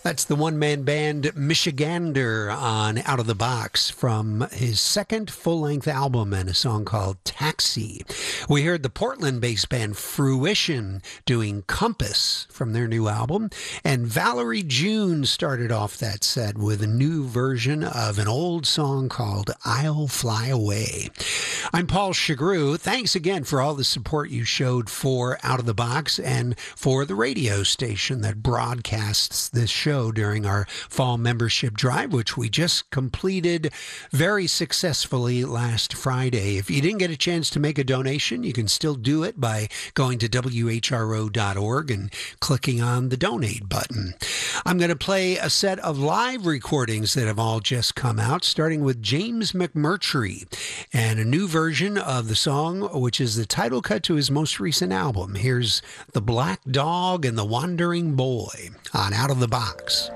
That's the one-man band Michigander on Out of the Box from his second full-length album and a song called Taxi. We heard the Portland-based band Fruition doing Compass from their new album, and Valerie June started off that set with a new version of an old song called I'll Fly Away. I'm Paul Chagru. Thanks again for all the support you showed for Out of the Box and for the radio station that broadcasts this show during our fall membership drive, which we just completed very successfully last Friday. If you didn't get a chance to make a donation, you can still do it by going to WHRO.org and clicking on the donate button. I'm going to play a set of live recordings that have all just come out, starting with James McMurtry and a new version of the song, which is the title cut to his most recent album. Here's The Black Dog and the Wandering Boy on Out of the Box.